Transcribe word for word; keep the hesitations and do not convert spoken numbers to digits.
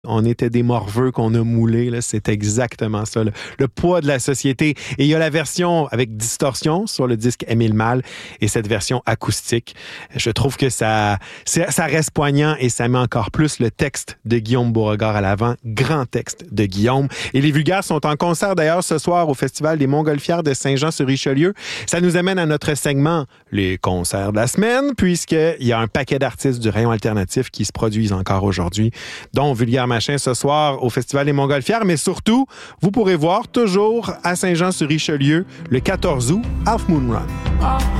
On était des morveux qu'on a moulés, là, c'est exactement ça, le, le poids de la société. Et il y a la version avec distorsion sur le disque Émile Mal et cette version acoustique. Je trouve que ça, ça reste poignant et ça met encore plus le texte de Guillaume Beauregard à l'avant. Grand texte de Guillaume. Et les Vulgaires sont en concert d'ailleurs ce soir au Festival des Montgolfières de Saint-Jean-sur-Richelieu. Ça nous amène à notre segment, les concerts de la semaine, puisqu'il y a un paquet d'artistes du rayon alternatif qui se produisent encore aujourd'hui, dont Vulgaire Machin ce soir au Festival des Montgolfières, mais surtout, vous pourrez voir toujours à Saint-Jean-sur-Richelieu le quatorze août Half Moon Run.